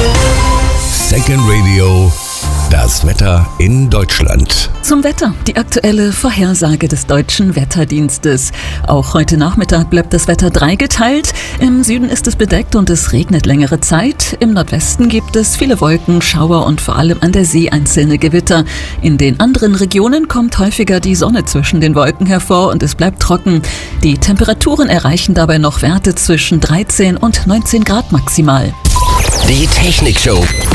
Second Radio, das Wetter in Deutschland. Zum Wetter, die aktuelle Vorhersage des Deutschen Wetterdienstes. Auch heute Nachmittag bleibt das Wetter dreigeteilt. Im Süden ist es bedeckt und es regnet längere Zeit. Im Nordwesten gibt es viele Wolken, Schauer und vor allem an der See einzelne Gewitter. In den anderen Regionen kommt häufiger die Sonne zwischen den Wolken hervor und es bleibt trocken. Die Temperaturen erreichen dabei noch Werte zwischen 13 und 19 Grad maximal. Die Technikshow